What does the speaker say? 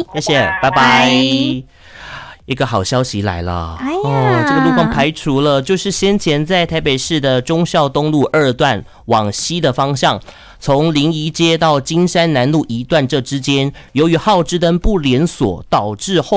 谢谢，拜拜。一个好消息来了，这个路况排除了，就是先前在台北市的忠孝东路2段往西的方向，从临沂街到金山南路1段这之间，由于号志灯不连锁，导致后